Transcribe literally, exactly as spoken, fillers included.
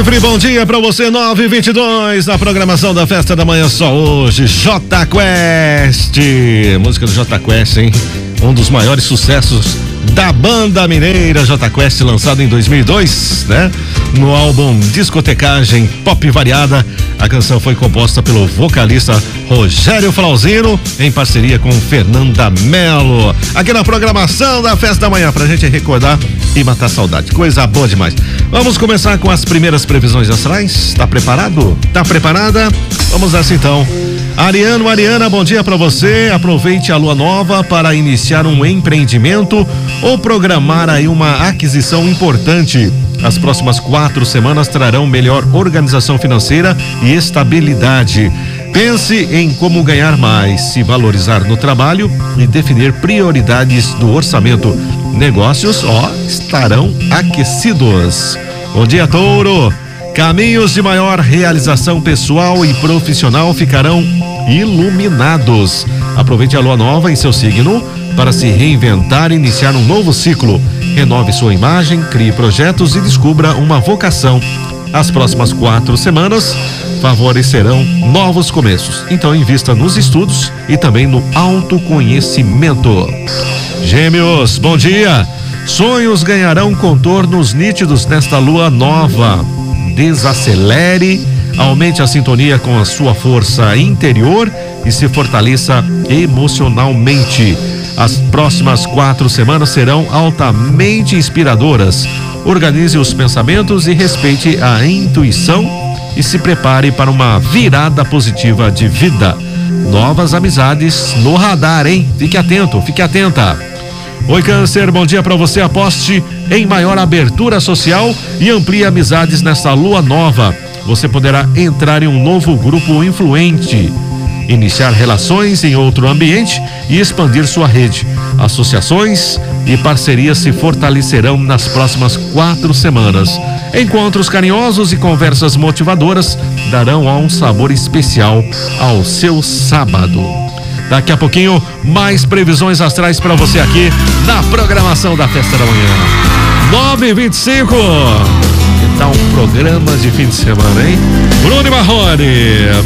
Chifre, bom dia pra você, nove e vinte e dois, na programação da Festa da Manhã só hoje, Jota Quest, música do Jota Quest, hein? Um dos maiores sucessos da banda mineira Jota Quest, lançado em dois mil e dois, né? No álbum Discotecagem Pop Variada, a canção foi composta pelo vocalista Rogério Flauzino, em parceria com Fernanda Mello, aqui na programação da Festa da Manhã, pra gente recordar e matar saudade, coisa boa demais. Vamos começar com as primeiras previsões astrais, tá preparado? Tá preparada? Vamos nessa então. Ariano, Ariana, bom dia para você. Aproveite a lua nova para iniciar um empreendimento ou programar aí uma aquisição importante. As próximas quatro semanas trarão melhor organização financeira e estabilidade. Pense em como ganhar mais, se valorizar no trabalho e definir prioridades do orçamento. Negócios, ó, estarão aquecidos. Bom dia, Touro. Caminhos de maior realização pessoal e profissional ficarão iluminados. Aproveite a lua nova em seu signo para se reinventar e iniciar um novo ciclo. Renove sua imagem, crie projetos e descubra uma vocação. As próximas quatro semanas favorecerão novos começos. Então invista nos estudos e também no autoconhecimento. Gêmeos, bom dia. Sonhos ganharão contornos nítidos nesta lua nova. Desacelere, aumente a sintonia com a sua força interior e se fortaleça emocionalmente. As próximas quatro semanas serão altamente inspiradoras. Organize os pensamentos e respeite a intuição e se prepare para uma virada positiva de vida. Novas amizades no radar, hein? Fique atento, fique atenta. Oi, Câncer, bom dia para você. Aposte em maior abertura social e amplie amizades nesta lua nova. Você poderá entrar em um novo grupo influente, iniciar relações em outro ambiente e expandir sua rede. Associações e parcerias se fortalecerão nas próximas quatro semanas. Encontros carinhosos e conversas motivadoras darão um sabor especial ao seu sábado. Daqui a pouquinho, mais previsões astrais para você aqui na programação da Festa da Manhã. nove e vinte e cinco. Que tal um programa de fim de semana, hein? Bruno e Marrone.